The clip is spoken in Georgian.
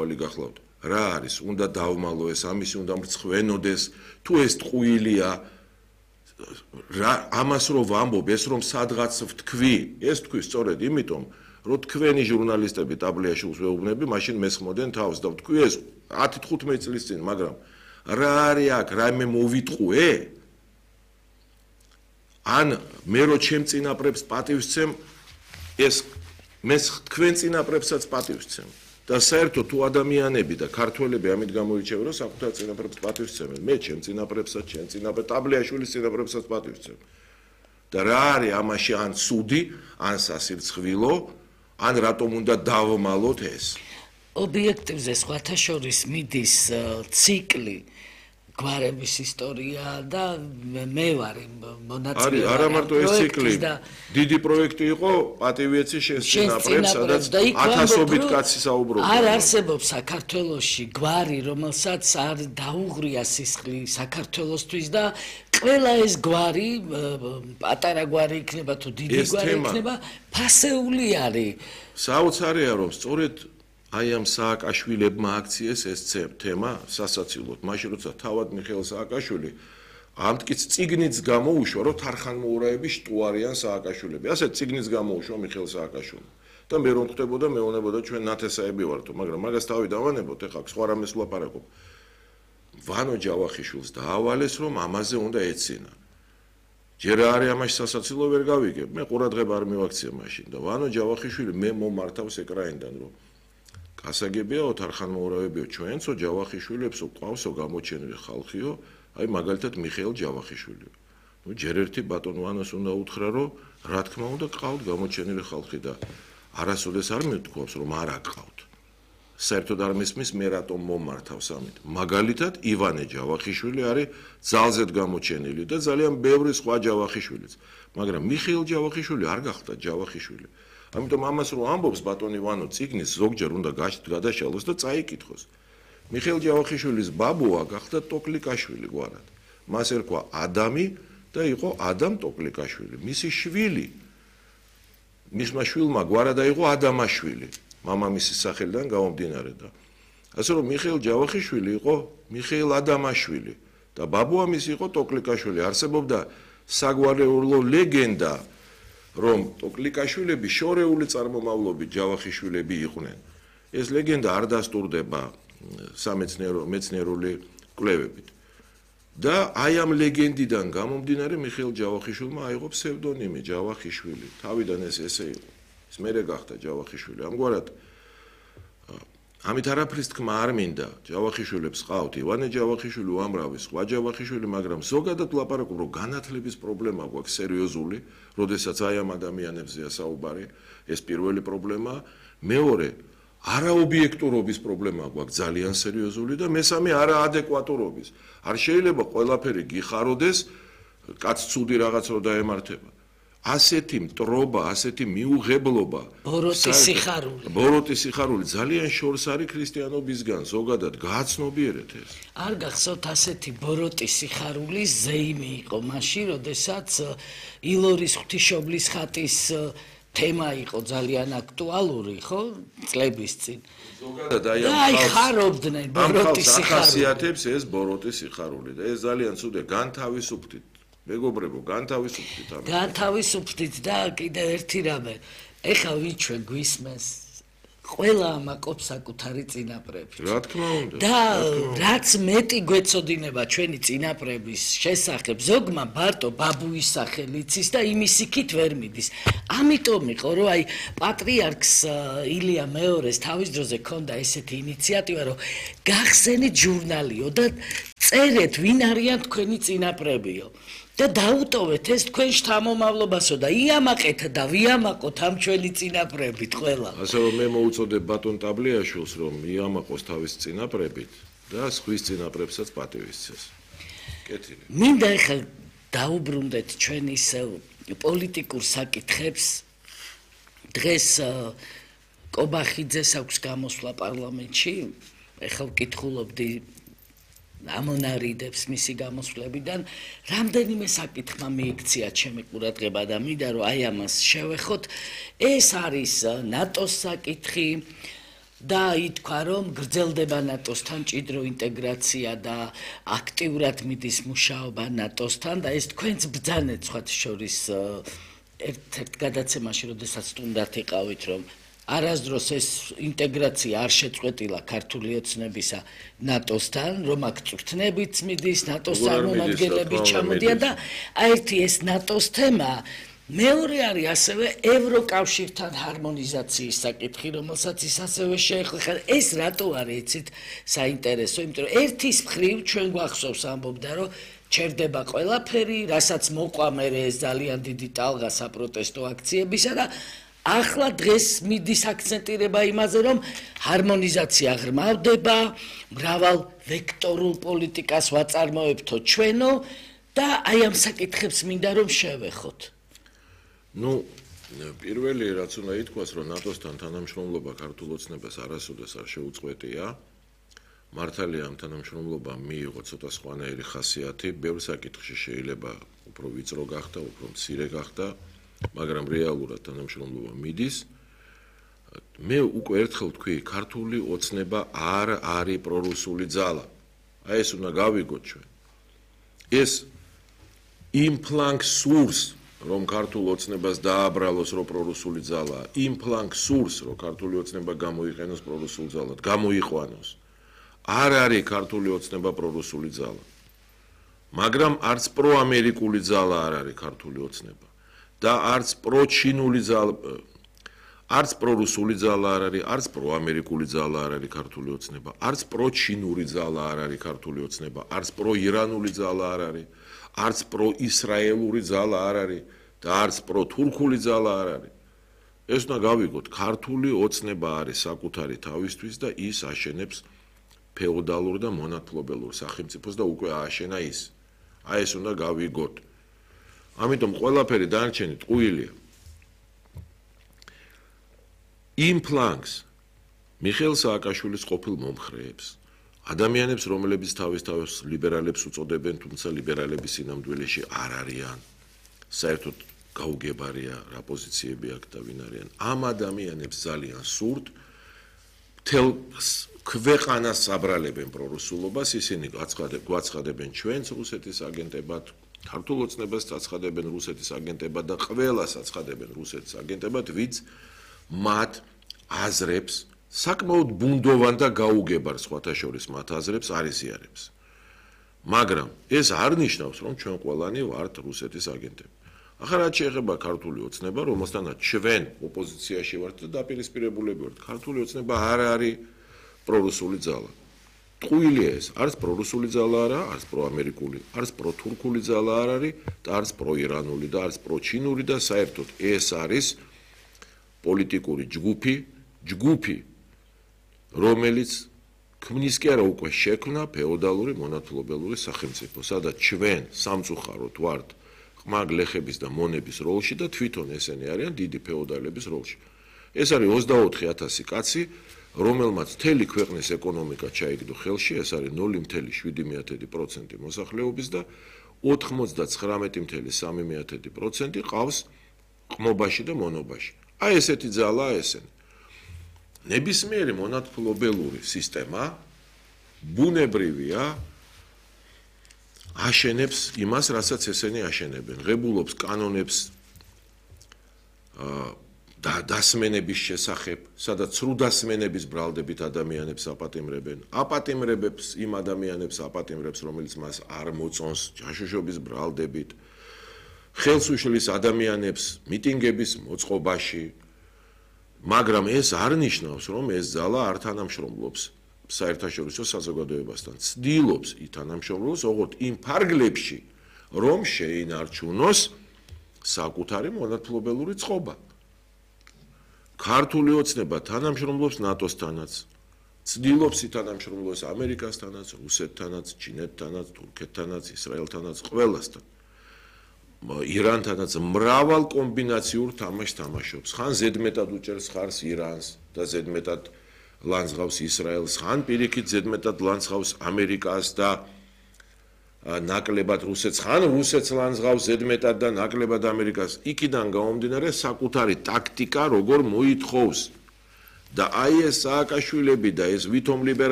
მომავალი გახლავთ. რა არის? უნდა დავმალო ეს, ამისი უნდა მრცხვენოდეს, თუ ეს ტყუილია. ამას რომ ვამბობ, ეს რომ სადღაც ვთქვი, ეს თქვი სწორედ იმიტომ, რომ თქვენი ჟურნალისტები ტაბლიაშვილს ვეუბნები, მაშინ მესხმოდენ თავს და ვთქვი ეს 10-15 წლის წინ, მაგრამ რა არის აქ, რაიმე მოვიტყუე? ან მე რო ჩემ წინაპრებს პატივს ვცემ, ეს მე თქვენ წინაპრებსაც პატივს ვცემ. და საერთოდ თუ ადამიანები და ქართველები ამით გამოირჩევენ, რომ საკუთარ წინაპრებს პატივს ვცემენ, მე ჩემ წინაპრებსაც, ჩემ წინაპრებს, ტაბლიაშვილის წინაპრებსაც პატივს ვცემ. და რა არის ამაში ან ცუდი, ან სასირცხვილო, ან რატომ უნდა დავმალოთ ეს? ობიექტივზე სხვათა შორის მიდის ციკლი გვარების ისტორია და მე ვარ მონაწილე. არა მარტო ეს ციკლი, დიდი პროექტი იყო პატივიეცი შენს წინაპრებს, სადაც ათასობით კაცი საუბრობდა. არ არსებობს საქართველოში გვარი, რომელსაც არ დაუღრია სისხლი საქართველოსთვის და ყველა ეს გვარი, პატარა გვარი იქნება თუ დიდი გვარი იქნება, ფასეული არის. საოცარია რომ სწორედ აი ამ სააკაშვილებმა აქციეს ეს თემა სასაცილოდ. მაშინ როცა თავად მიხეილ სააკაშვილი ამ მტკიც წიგნიც გამოუშვა, რომ თარხანმოურაების შტო არიან სააკაშვილები. ასე წიგნიც გამოუშვა მიხეილ სააკაშვილმა. და მე რომ ხვდებოდა, მეუბნებოდა ჩვენ ნათესაები ვართ, მაგრამ მაგას თავი დავანებოთ, ეხლა სხვა რამეს ვლაპარაკობ. ვანო ჯავახიშვილს დაავალეს, რომ ამაზე უნდა ეცინა. ჯერ არის ამაში სასაცილო ვერ გავიგებ. მე ყურადღება არ მივაქცია მაშინ და ვანო ჯავახიშვილი მე მომართავს ეკრანიდან, რომ გასაგებია თარხანმოურავებიო ჩვენცო ჯავახიშვილებსო ყავსო გამოჩენილი ხალხიო, აი მაგალითად მიხეილ ჯავახიშვილიო. ნუ ჯერ ერთი ბატონ ვანოს უნდა უთხრა, რომ რა თქმა უნდა ყავთ გამოჩენილი ხალხი და არასოდეს არ მეთქვავს, რომ არ აკყავთ. საერთოდ არ მისმის მე რატომ მომართავს ამით. მაგალითად ივანე ჯავახიშვილი არის ძალზედ გამოჩენილი და ძალიან ბევრი სხვა ჯავახიშვილიც. მაგრამ მიხეილ ჯავახიშვილი არ გახდა ჯავახიშვილი. ამიტომ ამას რომ ამბობს ბატონი ვანო წიგნის ზოგჯერ უნდა გადაშალოს და წაიკითხოს. მიხეილ ჯავახიშვილის ბაბუა გახდა ტოკლიკაშვილი გვარად. მას ერქვა ადამი და იყო ადამ ტოკლიკაშვილი. მისი შვილი მისმა შვილმა გვარად აიღო ადამაშვილი. მამამისის სახელიდან გამომდინარე და ასე რომ მიხეილ ჯავახიშვილი იყო მიხეილ ადამაშვილი და ბაბუა მისი იყო ტოკლიკაშვილი. არსებობდა საგვარეულო ლეგენდა, რომ ტოკლიკაშვილები შორეული წარმომავლობის ჯავახიშვილები იყვნენ. ეს ლეგენდა არ დასტურდება მეცნიერული კვლევებით. და აი ამ ლეგენდიდან გამომდინარე მიხეილ ჯავახიშვილმა აიღო ფსევდონიმი ჯავახიშვილი. თავიდან ესე იყო. ის მერე გახდა ჯავახიშვილი. ამგვარად ამით არაფრის თქმა არ მინდა. ჯავახიშვილებს ყავთ ივანე ჯავახიშვილი, უამრავი სხვა ჯავახიშვილი, მაგრამ ზოგადად ვლაპარაკობ, რომ განათლების პრობლემა გვაქვს სერიოზული, როდესაც აი ამ ადამიანებზეა საუბარი, ეს პირველი პრობლემა, მეორე არაობიექტურობის პრობლემა გვაქვს ძალიან სერიოზული და მესამე არაადეკვატურობის. არ შეიძლება ყველაფერი გიხაროდეს, კაც ცუდი რაღაც რო დაემართება. ასეთი მტრობა, ასეთი მიუღებლობა, ბოროტი სიხარული ძალიან შორს არის ქრისტიანობისგან, ზოგადად გააცნობიერეთ ეს. არ გახსოვთ ასეთი ბოროტი სიხარული ზეიმი იყო მაშინ, როდესაც ილორის ღვთისმშობლის ხატის თემა იყო ძალიან აქტუალური, ხო? წლების წინ. ზოგადად აი ამ ხარობდნენ ბოროტი სიხარული. ახასიათებს ეს ბოროტი სიხარული და ეს ძალიან ცუდია განთავისუფლდით. მეგობრებო, განთავისუფლდით ამას. განთავისუფლდით და კიდევ ერთი რამე. ეხლა ვინ ჩვენ გვისმენს? ყველა ამაყობს საკუთარი წინაპრები. რა თქმა უნდა. და რაც მეტი გვეწოდინება ჩვენი წინაპრების შესახებ, ზოგმა ბარტო ბაბუის სახელი იცის და იმის იქით ვერ მიდის. ამიტომ იყო, რომ აი პატრიარქს ილია მეორეს თავის დროზე ჰქონდა ესეთი ინიციატივა, რომ გახსენით ჟურნალიო და წერეთ ვინ არიან თქვენი წინაპრებიო. და დაუტოვეთ ეს თქვენ შთამომავლობასო და იამაყეთ და ვიამაყოთ ამ ჩვენი წინაპრებით ყველა. ასე რომ მე მოუწოდებ ბატონ ტაბლიაშვილს, რომ იამაყოს თავის წინაპრებით და სხვის წინაპრებსაც პატივისცეს. კეთილი. მინდა ახლა დაუბრუნდეთ ჩვენ ისევ პოლიტიკურ საკითხებს. დღეს კობახიძეს აქვს გამოსვლა პარლამენტში. ახლა ვკითხულობდი ამონარიდებს მისი გამოსვლებიდან, რამდენიმე საკითხმა მიიქცია ჩემი ყურადღება და მინდა რომ აი ამას შევეხოთ. ეს არის ნატოს საკითხი და ითქვა, რომ გრძელდება ნატოსთან ჭიდრო ინტეგრაცია და აქტიურად მიდის მუშაობა ნატოსთან და ეს თქვენც ბრძანეთ სხვათა შორის ერთ-ერთ გადაცემაში, როდესაც სტუნდათ იყავით, რომ არასდროს ეს ინტეგრაცია არ შეწყვეტილა ქართული ოცნებისა ნატოსთან, რომ აქ წვრთნებიც მიდის, ნატოს წარმომადგენლები ჩამოდიან და ერთი ეს ნატოს თემა მეორე არის ასევე ევროკავშირთან ჰარმონიზაციის საკითხი, რომელსაც ის ასევე შეეხება. ეს რატო არის იცით საინტერესო, იმიტომ რომ ერთის მხრივ ჩვენ გვახსოვს ამბობდა, რომ ჩერდება ყველაფერი, რასაც მოყვა მერე ეს ძალიან დიდი ტალღა საპროტესტო აქციებისა და ახლა დღეს მიდის აქცენტირება იმაზე, რომ ჰარმონიზაცია ღრმავდება, მრავალ ვექტორულ პოლიტიკას ვაწარმოებთო ჩვენო და აი ამ საკითხებს მინდა რომ შევეხოთ. პირველი რაც უნდა ითქვას, რომ ნატოსთან თანამშრომლობა ქართულ ოცნებას არასოდეს არ შეუწყვეტია. მართალია ამ თანამშრომლობამ მიიღო ცოტა სხვანაირი ხასიათი, ბევრ საკითხში შეიძლება უფრო ვიწრო გახდა, უფრო მცირე გახდა, მაგრამ რეალურად თანამშრომლობა მიდის. მე უკვე ერთხელ ვთქვი, ქართული ოცნება არ არის პრორუსული ძალა. აი ეს უნდა გავიგოთ ჩვენ. ეს იმ ფლანგს სურს, რომ ქართულ ოცნებას დააბრალოს, რომ პრორუსული ძალაა, იმ ფლანგს სურს, რომ ქართული ოცნება გამოიყენოს პრორუსულ ძალად, გამოიყვანოს. არ არის ქართული ოცნება პრორუსული ძალა. მაგრამ არც პროამერიკული ძალა არ არის ქართული ოცნება და არც პროჩინული ძალა, არც პრორუსული ძალა არ არის, არც პროამერიკული ძალა არ არის ქართული ოცნება, არც პროჩინური ძალა არ არის ქართული ოცნება, არც პროირანული ძალა არ არის, არც პროისრაელური ძალა არ არის და არც პროთურქული ძალა არ არის. ეს უნდა გავიგოთ, ქართული ოცნება არის საკუთარი თავისთვის და ის აშენებს ფეოდალურ და მონათლობელურ სახელმწიფოს და უკვე ააშენა ის. აი ეს უნდა გავიგოთ. ამიტომ ყველაფერი დანარჩენი ტყუილია. იმ ფლანგს მიხეილ სააკაშვილის ყოფილ მომხრეებს, ადამიანებს, რომლებიც თავის ლიბერალებს უწოდებენ, თუმცა ლიბერალების სინამდვილეში არ არიან. საერთოდ გაუგებარია რა პოზიციები აქვს და ვინ არიან. ამ ადამიანებს ძალიან სურთ მთელ ქვეყანას აბრალებენ პრორუსულობას, ისინი გვაცხადებენ ჩვენს რუსეთის აგენტებად, ქართულ ოცნებას აცხადებენ რუსეთის აგენტებად და ყველას აცხადებენ რუსეთის აგენტებად, ვინც მათ აზრებს საკმაოდ ბუნდოვან და გაუგებარ სხვათა შორის მათ აზრებს არ იზიარებს. მაგრამ ეს არ ნიშნავს, რომ ჩვენ ყველანი ვართ რუსეთის აგენტები. ახლა რაც შეეხება ქართული ოცნება, რომელთანაც ჩვენ ოპოზიციაში ვართ და დაპირისპირებულები ვართ, ქართული ოცნება არ არის პრორუსული ძალა. ტყუილია ეს, არც პრორუსული ძალა არა, არც პროამერიკული, არც პროთურქული ძალა არ არის და არც პროირანული და არც პროჩინური და საერთოდ ეს არის პოლიტიკური ჯგუფი, რომელიც ქმნის კი არა უკვე შექმნა ფეოდალური მონათლობელური სახელმწიფო, სადაც ჩვენ სამწუხაროდ ვართ ყმაგ ლეხების და მონების როლში და თვითონ ესენი არიან დიდი ფეოდალების როლში. ეს არის 24,000 კაცი, რომელმაც მთელი ქვეყნის ეკონომიკა ჩაიგდო ხელში, ეს არის 0.7% მოსახლეობის და 99.3% ყავს ყმობაში და მონობაში. აი ესეთი ძალაა ესენი. ნებისმიერი მონათლობელური სისტემა ბუნებრივია აშენებს იმას, რასაც ესენი აშენებენ. ღებულობს კანონებს და დასმენების შესახებ, სადაც სრულ დასმენების ბრალდებით ადამიანებს აპატიმრებენ. აპატიმრებებს იმ ადამიანებს აპატიმრებს, რომელიც მას არ მოწონს ჯაშუშობის ბრალდებით. ხელს უშლის ადამიანებს მიტინგების მოწყობაში. მაგრამ ეს არ ნიშნავს, რომ ეს ძალა არ თანამშრომლობს საერთაშორისო საზოგადოებასთან. ცდილობს ითანამშრომლოს ოღონდ იმ ფარგლებში, რომ შეინარჩუნოს საკუთარი მონათლობელური წყობა. ქართული ოცნება თანამშრომლობს ნატოსთანაც, ცდილობს ითანამშრომლოს ამერიკასთანაც, რუსეთთანაც, ჩინეთთანაც, თურქეთთანაც, ისრაელთანაც, ყველასთან. ირანთანაც მრავალ კომბინაციურ თამაშს თამაშობს. ხან ზედმეტად უჭერს ხარს ირანს და ზედმეტად ლანძღავს ისრაელს, ხან პირიქით ზედმეტად ლანძღავს ამერიკას და ნაკლებად რუსეთს, ხან რუსეთს ლანძღავს ზედმეტად და ნაკლებად ამერიკას. იქიდან გამომდინარე საკუთარი ტაქტიკა როგორ მოითხოვს და აი ეს სააკაშვილები და ეს ვითომ